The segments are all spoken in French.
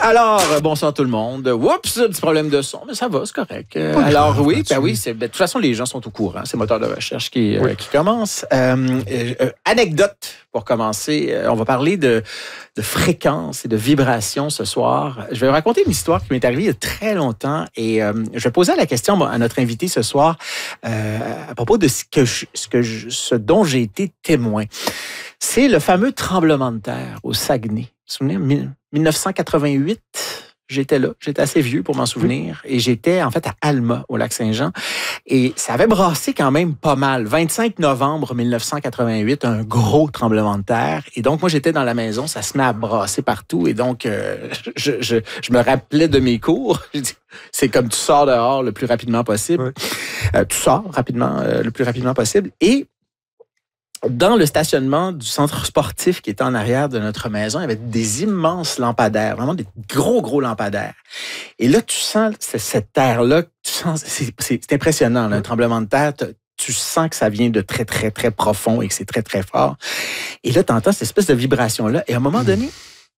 Alors, bonsoir tout le monde. Oups, petit problème de son, mais ça va, c'est correct. Alors oui, de toute façon, les gens sont au courant. C'est Moteur de recherche qui commence. Anecdote pour commencer. On va parler de fréquence et de vibration ce soir. Je vais vous raconter une histoire qui m'est arrivée il y a très longtemps et je vais poser la question à notre invité ce soir à propos de ce dont j'ai été témoin. C'est le fameux tremblement de terre au Saguenay. Vous vous souvenez, 1988, j'étais là. J'étais assez vieux pour m'en souvenir. Et j'étais, en fait, à Alma, au Lac-Saint-Jean. Et ça avait brassé quand même pas mal. 25 novembre 1988, un gros tremblement de terre. Et donc, moi, j'étais dans la maison. Ça se met à brasser partout. Et donc, je me rappelais de mes cours. C'est comme tu sors dehors le plus rapidement possible. Tu sors rapidement, le plus rapidement possible. Et dans le stationnement du centre sportif qui était en arrière de notre maison, il y avait des immenses lampadaires, vraiment des gros lampadaires. Et là, tu sens cette terre-là, c'est impressionnant, là, un tremblement de terre, tu sens que ça vient de très, très, très profond et que c'est très, très fort. Et là, tu entends cette espèce de vibration-là. Et à un moment donné,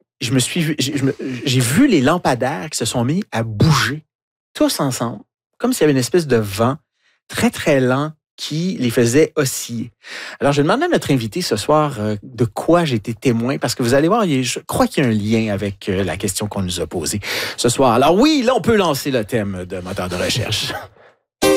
j'ai vu les lampadaires qui se sont mis à bouger, tous ensemble, comme s'il y avait une espèce de vent très, très lent qui les faisait osciller. Alors, je demandais à notre invité ce soir de quoi j'ai été témoin, parce que vous allez voir, je crois qu'il y a un lien avec la question qu'on nous a posée ce soir. Alors oui, là, on peut lancer le thème de Moteur de recherche.